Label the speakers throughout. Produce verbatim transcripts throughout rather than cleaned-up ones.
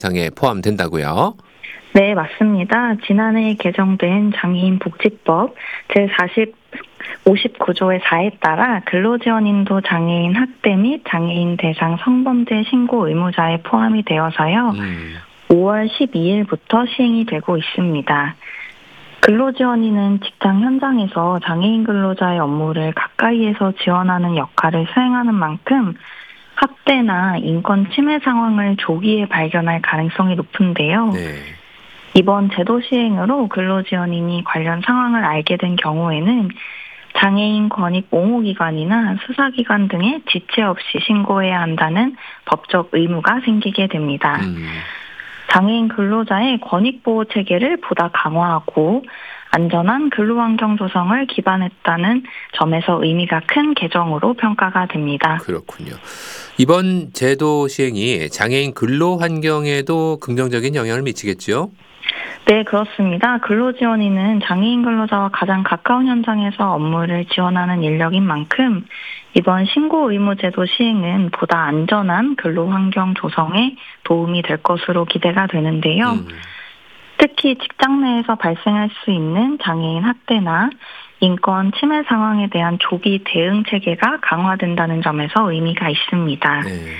Speaker 1: 장에 포함된다고요?
Speaker 2: 네, 맞습니다. 지난해 개정된 장애인복지법 제오십구 조의 사에 따라 근로지원인도 장애인 학대 및 장애인 대상 성범죄 신고 의무자에 포함이 되어서요.
Speaker 1: 음.
Speaker 2: 오월 십이일부터 시행이 되고 있습니다. 근로지원인은 직장 현장에서 장애인 근로자의 업무를 가까이에서 지원하는 역할을 수행하는 만큼 학대나 인권 침해 상황을 조기에 발견할 가능성이 높은데요.
Speaker 1: 네.
Speaker 2: 이번 제도 시행으로 근로지원인이 관련 상황을 알게 된 경우에는 장애인 권익 옹호기관이나 수사기관 등에 지체 없이 신고해야 한다는 법적 의무가 생기게 됩니다.
Speaker 1: 음.
Speaker 2: 장애인 근로자의 권익보호 체계를 보다 강화하고 안전한 근로환경 조성을 기반했다는 점에서 의미가 큰 개정으로 평가가 됩니다.
Speaker 1: 그렇군요. 이번 제도 시행이 장애인 근로 환경에도 긍정적인 영향을 미치겠죠?
Speaker 2: 네, 그렇습니다. 근로지원인은 장애인 근로자와 가장 가까운 현장에서 업무를 지원하는 인력인 만큼 이번 신고 의무 제도 시행은 보다 안전한 근로 환경 조성에 도움이 될 것으로 기대가 되는데요.
Speaker 1: 음.
Speaker 2: 특히 직장 내에서 발생할 수 있는 장애인 학대나 인권 침해 상황에 대한 조기 대응 체계가 강화된다는 점에서 의미가 있습니다.
Speaker 1: 네.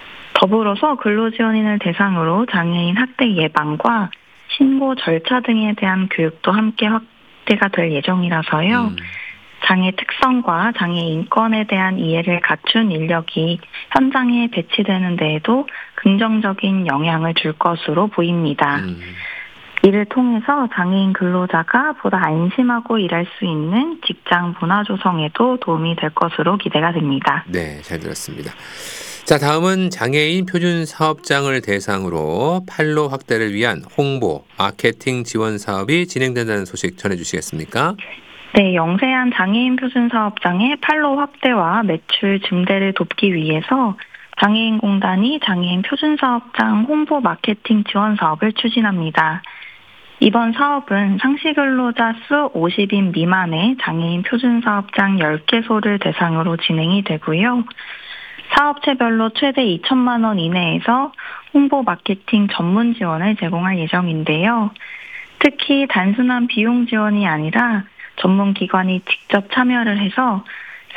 Speaker 2: 더불어서 근로지원인을 대상으로 장애인 학대 예방과 신고 절차 등에 대한 교육도 함께 확대가 될 예정이라서요.
Speaker 1: 음.
Speaker 2: 장애 특성과 장애 인권에 대한 이해를 갖춘 인력이 현장에 배치되는 데에도 긍정적인 영향을 줄 것으로 보입니다.
Speaker 1: 음.
Speaker 2: 이를 통해서 장애인 근로자가 보다 안심하고 일할 수 있는 직장 문화 조성에도 도움이 될 것으로 기대가 됩니다.
Speaker 1: 네, 잘 들었습니다. 자, 다음은 장애인 표준 사업장을 대상으로 판로 확대를 위한 홍보, 마케팅 지원 사업이 진행된다는 소식 전해주시겠습니까?
Speaker 2: 네, 영세한 장애인 표준 사업장의 판로 확대와 매출 증대를 돕기 위해서 장애인공단이 장애인 표준 사업장 홍보 마케팅 지원 사업을 추진합니다. 이번 사업은 상시 근로자 수 오십 인 미만의 장애인 표준 사업장 열 개소를 대상으로 진행이 되고요. 사업체별로 최대 이천만 원 이내에서 홍보 마케팅 전문 지원을 제공할 예정인데요. 특히 단순한 비용 지원이 아니라 전문 기관이 직접 참여를 해서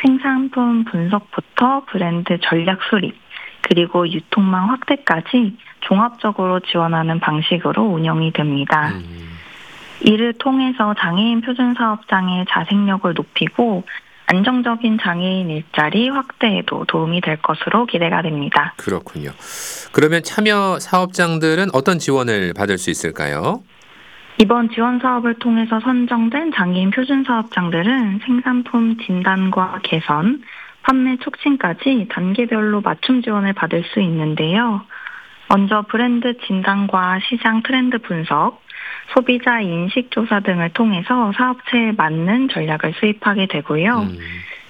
Speaker 2: 생산품 분석부터 브랜드 전략 수립, 그리고 유통망 확대까지 종합적으로 지원하는 방식으로 운영이 됩니다.
Speaker 1: 음.
Speaker 2: 이를 통해서 장애인 표준 사업장의 자생력을 높이고 안정적인 장애인 일자리 확대에도 도움이 될 것으로 기대가 됩니다.
Speaker 1: 그렇군요. 그러면 참여 사업장들은 어떤 지원을 받을 수 있을까요?
Speaker 2: 이번 지원 사업을 통해서 선정된 장애인 표준 사업장들은 생산품 진단과 개선, 판매 촉진까지 단계별로 맞춤 지원을 받을 수 있는데요. 먼저 브랜드 진단과 시장 트렌드 분석, 소비자 인식 조사 등을 통해서 사업체에 맞는 전략을 수립하게 되고요.
Speaker 1: 음.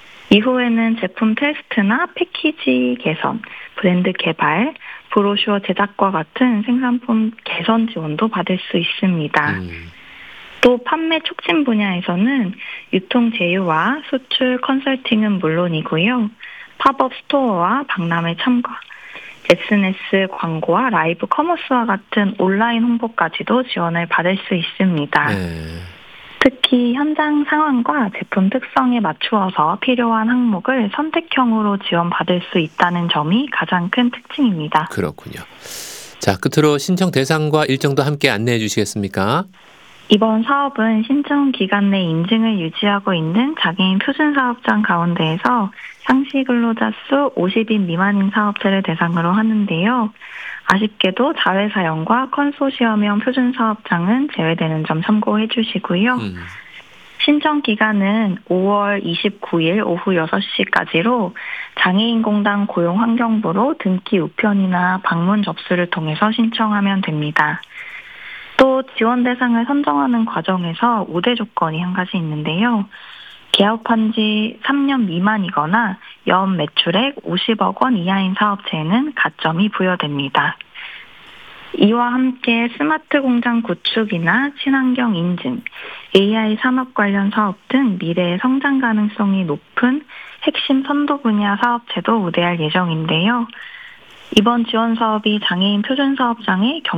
Speaker 2: 이후에는 제품 테스트나 패키지 개선, 브랜드 개발, 브로슈어 제작과 같은 생산품 개선 지원도 받을 수 있습니다.
Speaker 1: 음.
Speaker 2: 또 판매 촉진 분야에서는 유통 제휴와 수출 컨설팅은 물론이고요. 팝업 스토어와 박람회 참가, 에스엔에스 광고와 라이브 커머스와 같은 온라인 홍보까지도 지원을 받을 수 있습니다.
Speaker 1: 네.
Speaker 2: 특히 현장 상황과 제품 특성에 맞추어서 필요한 항목을 선택형으로 지원받을 수 있다는 점이 가장 큰 특징입니다.
Speaker 1: 그렇군요. 자, 끝으로 신청 대상과 일정도 함께 안내해 주시겠습니까?
Speaker 2: 이번 사업은 신청 기간 내 인증을 유지하고 있는 장애인 표준 사업장 가운데에서 상시 근로자 수 오십 인 미만인 사업체를 대상으로 하는데요. 아쉽게도 자회사형과 컨소시엄형 표준 사업장은 제외되는 점 참고해 주시고요.
Speaker 1: 음.
Speaker 2: 신청 기간은 오월 이십구일 오후 여섯 시까지로 장애인공단 고용환경부로 등기 우편이나 방문 접수를 통해서 신청하면 됩니다. 또 지원 대상을 선정하는 과정에서 우대 조건이 한 가지 있는데요. 개업한 지 삼 년 미만이거나 연 매출액 오십억 원 이하인 사업체에는 가점이 부여됩니다. 이와 함께 스마트 공장 구축이나 친환경 인증, 에이아이 산업 관련 사업 등 미래의 성장 가능성이 높은 핵심 선도 분야 사업체도 우대할 예정인데요. 이번 지원 사업이 장애인 표준 사업장의